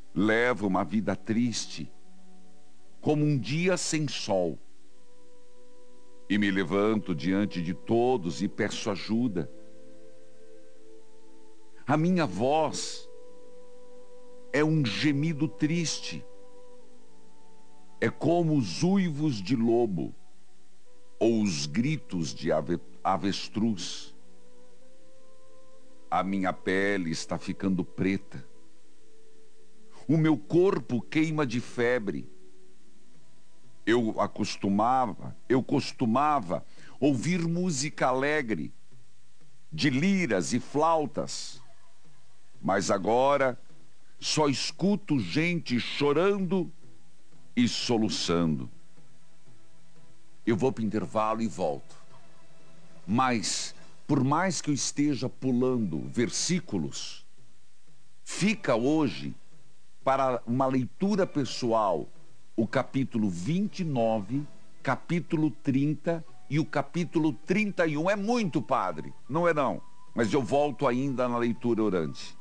Levo uma vida triste, como um dia sem sol. E me levanto diante de todos e peço ajuda. A minha voz é um gemido triste. É como os uivos de lobo ou os gritos de avestruz. A minha pele está ficando preta. O meu corpo queima de febre. Eu costumava ouvir música alegre, de liras e flautas, mas agora só escuto gente chorando e soluçando. Eu vou para o intervalo e volto. Mas, por mais que eu esteja pulando versículos, fica hoje, para uma leitura pessoal, o capítulo 29, capítulo 30 e o capítulo 31. É muito, padre. Não é não. Mas eu volto ainda na leitura orante.